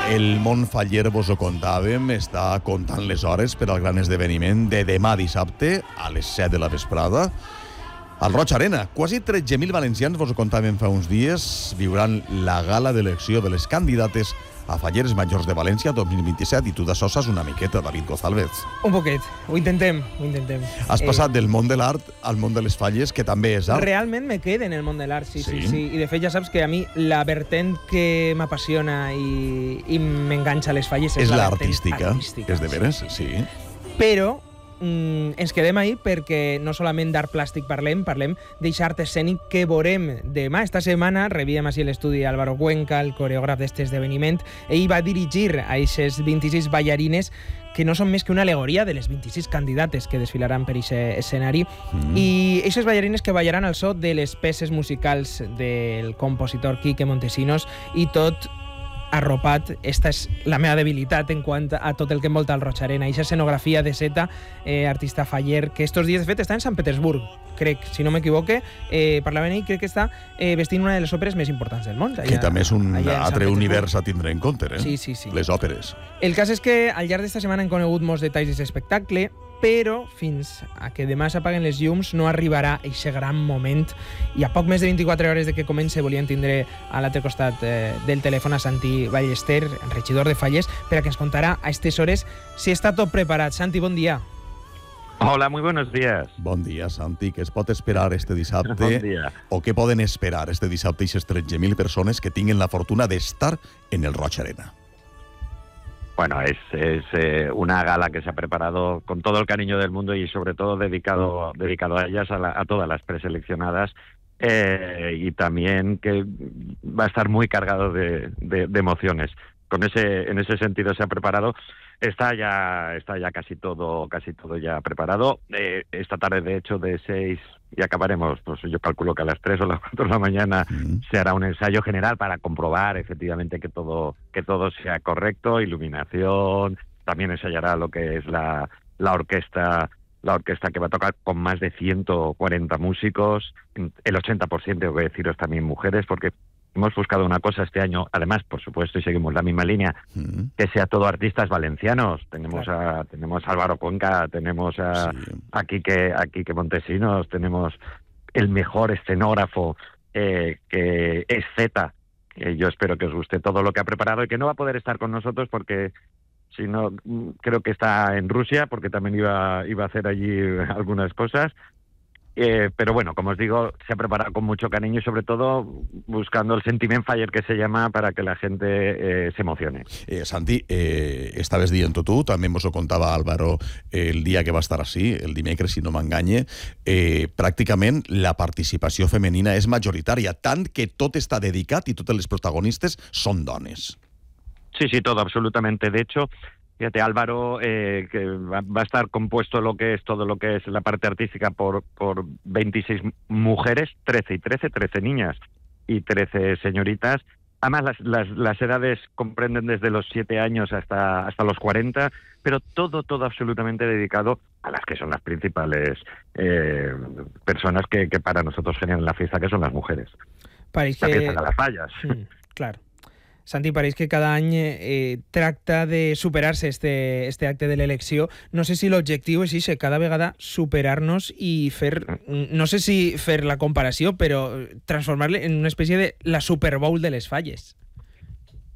El món faller, vos ho contàvem, està comptant les hores per al gran esdeveniment de demà dissabte a les 7 de la vesprada al Roig Arena. Quasi 13.000 valencians, vos ho contàvem fa uns dies, viuran la gala d'elecció de les candidates a Falleres Majors de València 2027, i tu d'això saps una miqueta, David González. Un poquet, ho intentem. Has passat del món de l'art al món de les falles, que també és art. Realment me quedo en el món de l'art, sí. I de fet ja saps que a mi la vertent que m'apassiona i m'enganxa a les falles és l'artística. És de veres, sí. Però ens quedem ahí perquè no solament d'art plàstic parlem d'eixe art escènic que veurem demà. Esta setmana rebíem així a l'estudi Álvaro Cuenca, el coreògraf d'este esdeveniment. Ell va dirigir a eixes 26 ballarines que no són més que una alegoria de les 26 candidates que desfilaran per aquest escenari. I eixes ballarines que ballaran al so de les peces musicals del compositor Quique Montesinos, i tot arropat. Esta és la meva debilitat en quant a tot el que envolta el Roig Arena. Eixa escenografia de Zeta, artista faller, que estos dies de fet està en Sant Petersburg, crec, si no m'equivoque. Parlaven ell, crec que està vestint una de les òperes més importants del món. Que també és un altre univers a tindre en compte, Sí. Les òperes. El cas és que al llarg d'esta setmana hem conegut molts detalls d'aquest espectacle, però fins a que demà s'apaguen les llums no arribarà aquest gran moment. I a poc més de 24 hores de que comenci volíem tindre a l'altre costat del telèfon a Santi Ballester, regidor de Falles, per a que ens contarà a aquestes hores si està tot preparat. Santi, bon dia. Hola, muy buenos días. Bon dia, Santi. Què es pot esperar este dissabte? Bon dia. O què poden esperar este dissabte aquestes 13.000 persones que tinguin la fortuna d'estar en el Roig Arena? Bueno, es una gala que se ha preparado con todo el cariño del mundo y sobre todo dedicado a ellas, a todas las preseleccionadas, y también que va a estar muy cargado de emociones. En ese sentido se ha preparado. Está ya casi todo ya preparado. Esta tarde, de hecho, de 6 y acabaremos, pues yo calculo que a las 3 o las 4 de la mañana se hará un ensayo general para comprobar efectivamente que todo sea correcto, iluminación. También ensayará lo que es la orquesta que va a tocar con más de 140 músicos, el 80% tengo que deciros también mujeres, porque hemos buscado una cosa este año, además, por supuesto, y seguimos la misma línea, que sea todo artistas valencianos. Tenemos a Álvaro Cuenca, tenemos a Quique Montesinos, tenemos el mejor escenógrafo, que es Zeta, que yo espero que os guste todo lo que ha preparado y que no va a poder estar con nosotros porque si no, creo que está en Rusia, porque también iba a hacer allí algunas cosas. Pero bueno, como os digo, se ha preparado con mucho cariño y sobre todo buscando el sentiment faller que se llama para que la gente se emocione. Santi, estaves dient tu, també mos ho contava Álvaro el dia que va estar així, el dimecres, si no m'enganye, pràcticament la participació femenina és majoritària, tant que tot està dedicat i totes les protagonistes són dones. Sí, todo, absolutamente. De hecho, fíjate, Álvaro, que va a estar compuesto todo lo que es la parte artística por 26 mujeres, 13 niñas y 13 señoritas. Además, las edades comprenden desde los 7 años hasta los 40, pero todo absolutamente dedicado a las que son las principales personas que para nosotros generan la fiesta, que son las mujeres. Pareix la que... fiesta de las fallas. Claro. Santi, pareix que cada any tracta de superar-se este acte de l'elecció. No sé si l'objectiu és això, cada vegada superar-nos i fer, no sé si fer la comparació, però transformar-le en una espècie de la Super Bowl de les falles.